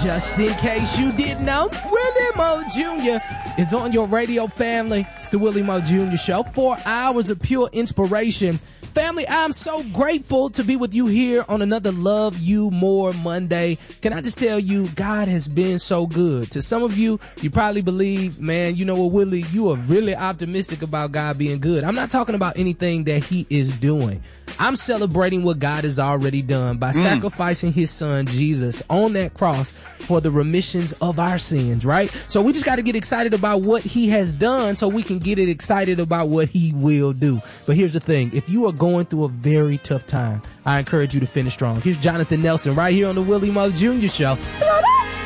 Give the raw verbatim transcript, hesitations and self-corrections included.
Just in case you didn't know, Willie Mo Junior is on your radio, family. It's the Willie Mo Junior Show. Four hours of pure inspiration. Family, I'm so grateful to be with you here on another Love You More Monday. Can I just tell you, God has been so good. To some of you, you probably believe, man, you know what, Willie, you are really optimistic about God being good. I'm not talking about anything that he is doing. I'm celebrating what God has already done by mm. sacrificing his son, Jesus, on that cross for the remissions of our sins, right? So we just got to get excited about what he has done so we can get it excited about what he will do. But here's the thing. If you are going through a very tough time, I encourage you to finish strong. Here's Jonathan Nelson right here on the Willie Mo Junior Show.